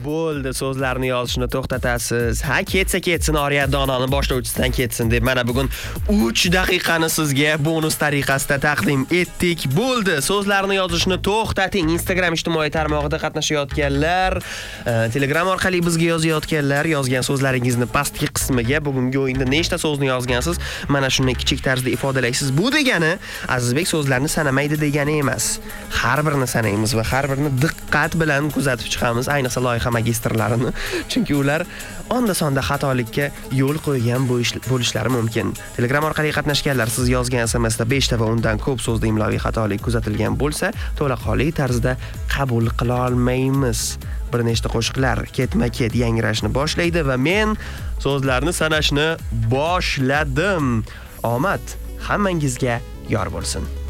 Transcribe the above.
Bo'ldi, so'zlarni yozishni to'xtatasiz. Ha, ketsin Oriya Dononi boshlovchisidan ketsin deb mana bugun 3 daqiqani sizga bonus tariqasida taqdim etdik. Bo'ldi, so'zlarni yozishni to'xtating. Instagram ijtimoiy tarmog'ida qatnashayotganlar, Telegram orqali bizga yozayotganlar, yozgan so'zlaringizni pastki qismiga bugungi o'yinda nechta so'zni yozgansiz, mana shuni kichik tarzda ifodalaysiz. Bu degani Azizbek so'zlarni sanamaydi degani emas. Har birini sanaymiz va har birini diqqat bilan kuzatib chiqamiz, ayniqsa loyiha magistrlarini, chunki ular onda-sonda xatolikka yo'l qo'ygan bo'lishlari mumkin. Telegram orqali qatnashganlar, siz yozgan SMSda 5 ta va undan ko'p so'zda imloviy xatolik kuzatilgan bo'lsa, to'laqonli tarzda qabul qila olmaymiz. Bir nechta qo'shiqlar ketma-ket yangrashni boshlaydi va men so'zlarni sanashni boshladim. Omad hammangizga yor bo'lsin.